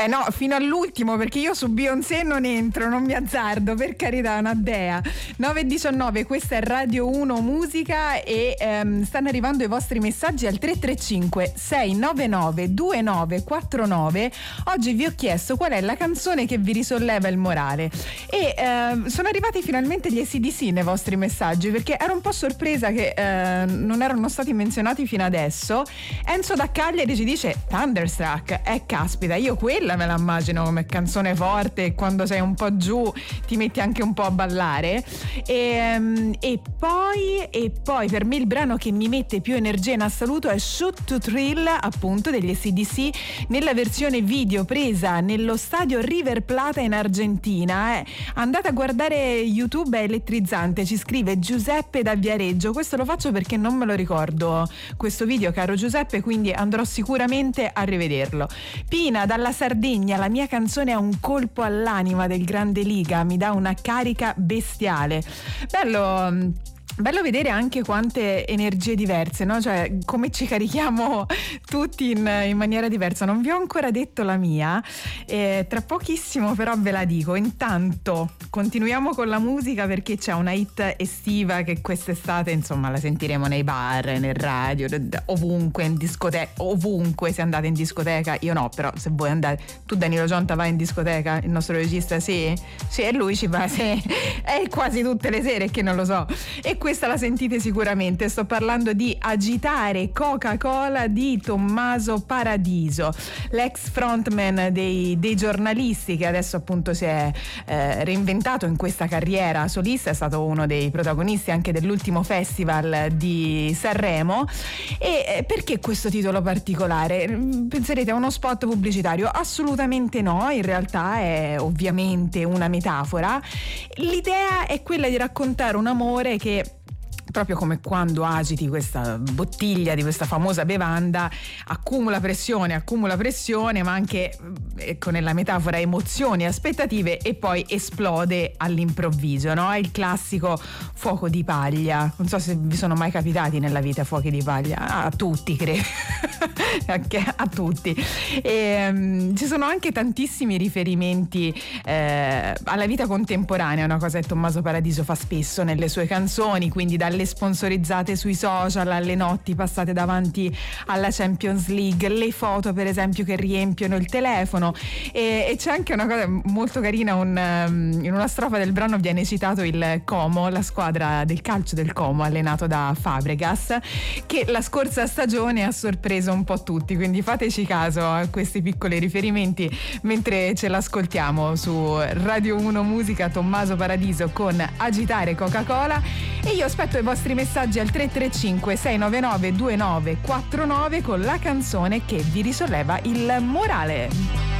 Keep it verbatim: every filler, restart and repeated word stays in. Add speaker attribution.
Speaker 1: Eh no, fino all'ultimo, perché io su Beyoncé non entro, non mi azzardo, per carità, una dea. nove e diciannove, questa è Radio uno Musica e ehm, stanno arrivando i vostri messaggi al tre tre cinque sei nove nove due nove quattro nove. Oggi vi ho chiesto qual è la canzone che vi risolleva il morale e ehm, sono arrivati finalmente gli A C D C nei vostri messaggi, perché ero un po' sorpresa che eh, non erano stati menzionati fino adesso. Enzo da Cagliari ci dice Thunderstruck. Eh caspita, io quella me la immagino come canzone forte e quando sei un po' giù ti metti anche un po' a ballare. E, e poi e poi per me il brano che mi mette più energia in assoluto è Shoot to Thrill, appunto, degli A C D C, nella versione video presa nello stadio River Plata in Argentina. Eh. Andate a guardare YouTube, è elettrizzante. Ci scrive Giuseppe da Viareggio. Questo lo faccio perché non me lo ricordo questo video, caro Giuseppe, quindi andrò sicuramente a rivederlo. Pina dalla Sardegna, la mia canzone è un colpo all'anima del Grande Liga, mi dà una carica bestiale. Bello Bello vedere anche quante energie diverse, no? Cioè, come ci carichiamo tutti in, in maniera diversa. Non vi ho ancora detto la mia, eh, tra pochissimo però ve la dico. Intanto continuiamo con la musica, perché c'è una hit estiva che quest'estate, insomma, la sentiremo nei bar, nel radio, ovunque, in discoteca, ovunque. Se andate in discoteca, io no, però se voi andate, tu Danilo Gionta vai in discoteca, il nostro regista, sì? Sì, e lui ci va, sì, è quasi tutte le sere, che non lo so. E questa la sentite sicuramente, sto parlando di Agitare Coca-Cola di Tommaso Paradiso, l'ex frontman dei, dei giornalisti, che adesso appunto si è eh, reinventato in questa carriera solista. È stato uno dei protagonisti anche dell'ultimo festival di Sanremo. E eh, perché questo titolo particolare? Penserete a uno spot pubblicitario? Assolutamente no, in realtà è ovviamente una metafora. L'idea è quella di raccontare un amore che, proprio come quando agiti questa bottiglia di questa famosa bevanda, accumula pressione, accumula pressione, ma anche, ecco, nella metafora, emozioni, aspettative, e poi esplode all'improvviso, no? È il classico fuoco di paglia. Non so se vi sono mai capitati nella vita fuochi di paglia, a tutti credo, anche a tutti. E, um, ci sono anche tantissimi riferimenti eh, alla vita contemporanea, una cosa che Tommaso Paradiso fa spesso nelle sue canzoni, quindi dalle sponsorizzate sui social alle notti passate davanti alla Champions League, le foto per esempio che riempiono il telefono. E, e c'è anche una cosa molto carina, un, um, in una strofa del brano viene citato il Como, la squadra del calcio del Como allenato da Fabregas, che la scorsa stagione ha sorpreso un po' tutti, quindi fateci caso a questi piccoli riferimenti mentre ce l'ascoltiamo su Radio uno Musica. Tommaso Paradiso con Agitare Coca-Cola, e io aspetto i vostri messaggi al tre tre cinque sei nove nove due nove quattro nove con la canzone che vi risolleva il morale.